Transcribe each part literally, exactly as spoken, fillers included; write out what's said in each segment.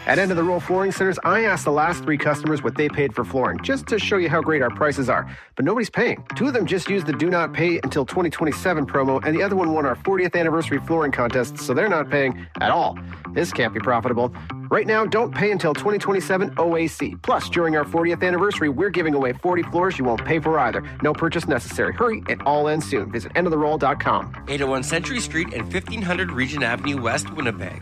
At End of the Roll Flooring Centers, I asked the last three customers what they paid for flooring, just to show you how great our prices are. But nobody's paying. Two of them just used the Do Not Pay Until twenty twenty-seven promo, and the other one won our fortieth anniversary flooring contest, so they're not paying at all. This can't be profitable. Right now, don't pay until twenty twenty-seven O A C. Plus, during our fortieth anniversary, we're giving away forty floors you won't pay for either. No purchase necessary. Hurry, it all ends soon. Visit end of the roll dot com. eight oh one Century Street and fifteen hundred Regent Avenue West, Winnipeg.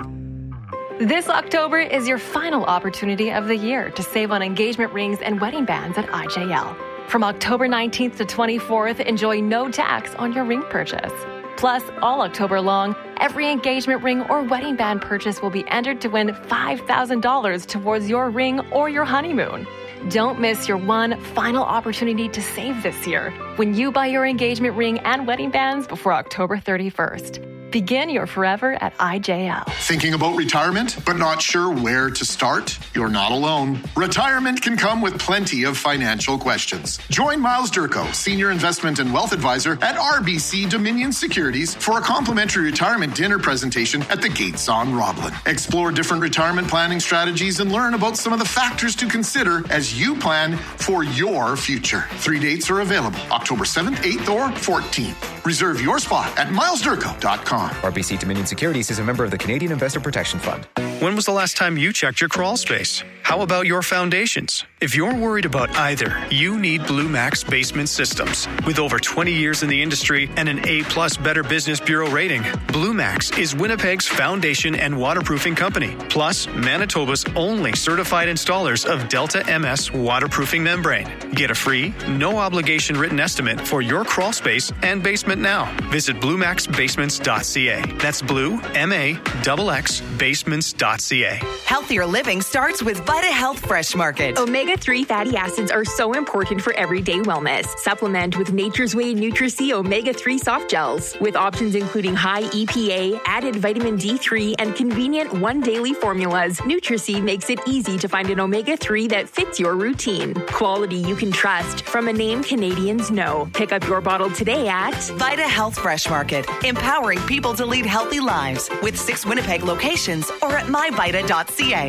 This October is your final opportunity of the year to save on engagement rings and wedding bands at I J L. From October nineteenth to twenty-fourth, enjoy no tax on your ring purchase. Plus, all October long, every engagement ring or wedding band purchase will be entered to win five thousand dollars towards your ring or your honeymoon. Don't miss your one final opportunity to save this year when you buy your engagement ring and wedding bands before October thirty-first. Begin your forever at I J L. Thinking about retirement, but not sure where to start? You're not alone. Retirement can come with plenty of financial questions. Join Miles Durko, Senior Investment and Wealth Advisor at R B C Dominion Securities, for a complimentary retirement dinner presentation at the Gates on Roblin. Explore different retirement planning strategies and learn about some of the factors to consider as you plan for your future. Three dates are available: October seventh, eighth, or fourteenth. Reserve your spot at miles durko dot com. R B C Dominion Securities is a member of the Canadian Investor Protection Fund. When was the last time you checked your crawl space? How about your foundations? If you're worried about either, you need Blue Max Basement Systems. With over twenty years in the industry and an A-plus Better Business Bureau rating, Blue Max is Winnipeg's foundation and waterproofing company, plus Manitoba's only certified installers of Delta M S waterproofing membrane. Get a free, no-obligation written estimate for your crawl space and basement now. Visit blue max basements dot c a. That's blue, M A X X, basements dot c a. Healthier living starts with Vita Health Fresh Market. omega three fatty acids are so important for everyday wellness. Supplement with Nature's Way Nutri-C omega three soft gels, with options including high E P A, added vitamin D three, and convenient one daily formulas. Nutri-C makes it easy to find an omega three that fits your routine. Quality you can trust from a name Canadians know. Pick up your bottle today at Vita Health Fresh Market, empowering people to lead healthy lives, with six Winnipeg locations or at my vita dot c a.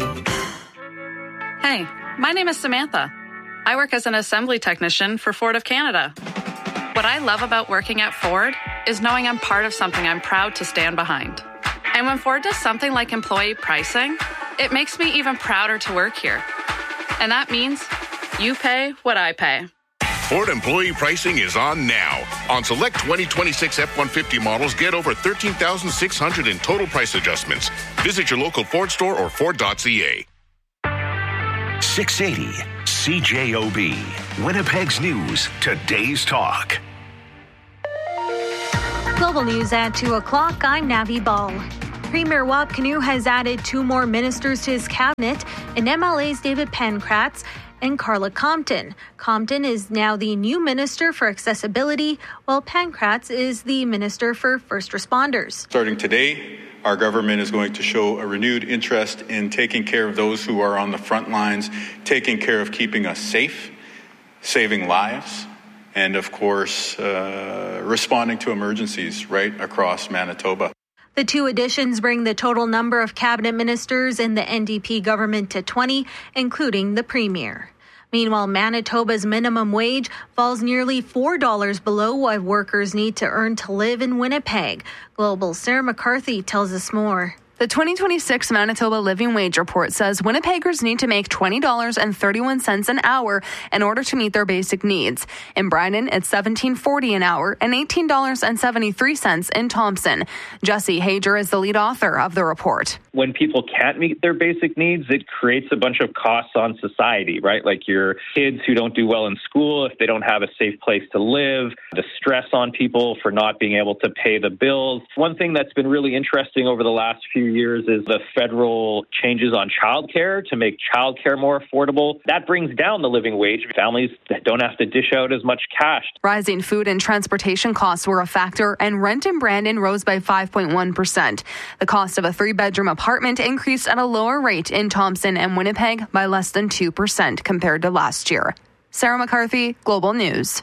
Hey, my name is Samantha. I work as an assembly technician for Ford of Canada. What I love about working at Ford is knowing I'm part of something I'm proud to stand behind. And when Ford does something like employee pricing, it makes me even prouder to work here. And that means you pay what I pay. Ford employee pricing is on now. On select twenty twenty-six F one fifty models, get over thirteen thousand six hundred in total price adjustments. Visit your local Ford store or Ford dot c a. six eighty C J O B, Winnipeg's News, today's talk. Global News at two o'clock. I'm Navi Ball. Premier Wap Kinew has added two more ministers to his cabinet, and M L A's David Pankratz and Carla Compton. Compton is now the new Minister for Accessibility, while Pankratz is the Minister for First Responders. Starting today, our government is going to show a renewed interest in taking care of those who are on the front lines, taking care of keeping us safe, saving lives, and of course, uh, responding to emergencies right across Manitoba. The two additions bring the total number of cabinet ministers in the N D P government to twenty, including the Premier. Meanwhile, Manitoba's minimum wage falls nearly four dollars below what workers need to earn to live in Winnipeg. Global's Sarah McCarthy tells us more. The twenty twenty-six Manitoba Living Wage Report says Winnipeggers need to make twenty dollars and thirty-one cents an hour in order to meet their basic needs. In Brandon, it's seventeen forty an hour and eighteen dollars and seventy-three cents in Thompson. Jesse Hager is the lead author of the report. When people can't meet their basic needs, it creates a bunch of costs on society, right? Like your kids who don't do well in school, if they don't have a safe place to live, the stress on people for not being able to pay the bills. One thing that's been really interesting over the last few years is the federal changes on childcare to make childcare more affordable. That brings down the living wage. Families don't have to dish out as much cash. Rising food and transportation costs were a factor, and rent in Brandon rose by five point one percent. The cost of a three-bedroom apartment increased at a lower rate in Thompson and Winnipeg by less than two percent compared to last year. Sarah McCarthy, Global News.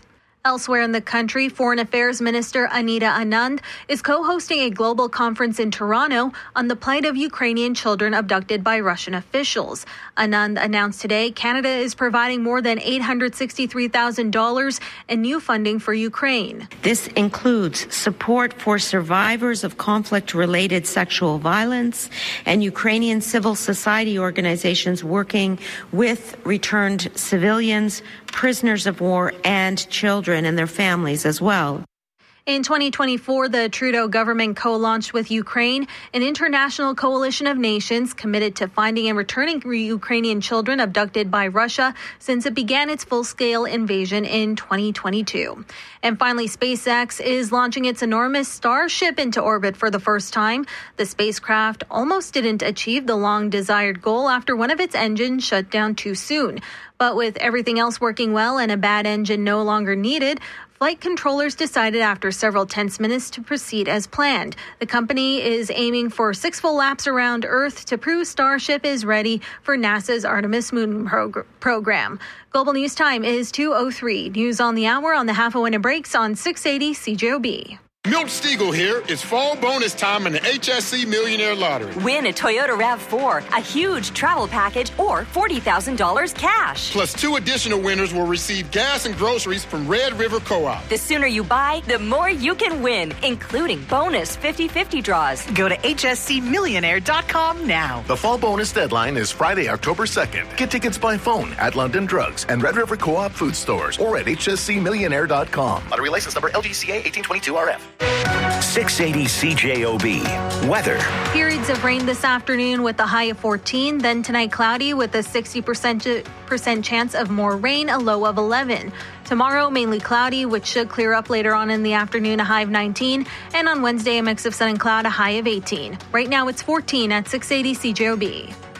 Elsewhere in the country, Foreign Affairs Minister Anita Anand is co-hosting a global conference in Toronto on the plight of Ukrainian children abducted by Russian officials. Anand announced today Canada is providing more than eight hundred sixty-three thousand dollars in new funding for Ukraine. This includes support for survivors of conflict-related sexual violence and Ukrainian civil society organizations working with returned civilians, prisoners of war, and children and their families as well. In twenty twenty-four, the Trudeau government co-launched with Ukraine an international coalition of nations committed to finding and returning Ukrainian children abducted by Russia since it began its full-scale invasion in twenty twenty-two. And finally, SpaceX is launching its enormous Starship into orbit for the first time. The spacecraft almost didn't achieve the long-desired goal after one of its engines shut down too soon. But with everything else working well and a bad engine no longer needed, flight controllers decided after several tense minutes to proceed as planned. The company is aiming for six full laps around Earth to prove Starship is ready for NASA's Artemis moon prog- program. Global News Time is two oh three. News on the hour on the half hour when it breaks on six eighty C J O B. Milt Stegall here. It's fall bonus time in the H S C Millionaire Lottery. Win a Toyota RAV four, a huge travel package, or forty thousand dollars cash. Plus, two additional winners will receive gas and groceries from Red River Co-op. The sooner you buy, the more you can win, including bonus fifty-fifty draws. Go to H S C millionaire dot com now. The fall bonus deadline is Friday, October second. Get tickets by phone at London Drugs and Red River Co-op food stores or at H S C millionaire dot com. Lottery license number L G C A eighteen twenty-two R F. six eighty C J O B. Weather. Periods of rain this afternoon with a high of fourteen. Then tonight cloudy with a sixty percent chance of more rain, a low of eleven. Tomorrow mainly cloudy, which should clear up later on in the afternoon, a high of nineteen. And on Wednesday, a mix of sun and cloud, a high of eighteen. Right now it's fourteen at six eighty C J O B.